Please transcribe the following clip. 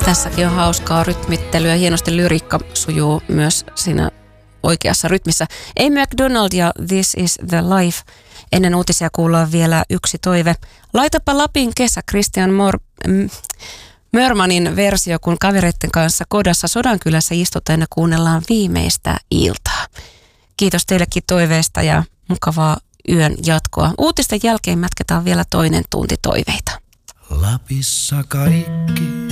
Tässäkin on hauskaa rytmittelyä. Hienosti lyriikka sujuu myös siinä oikeassa rytmissä. Amy McDonald ja This is the Life. Ennen uutisia kuullaan vielä yksi toive. Laitapa Lapin kesä, Christian Mörmanin versio, kun kavereiden kanssa kodassa Sodankylässä istutaan ja kuunnellaan viimeistä iltaa. Kiitos teillekin toiveesta ja mukavaa yön jatkoa. Uutisten jälkeen mätketään vielä toinen tunti toiveita. Lapissa kaikki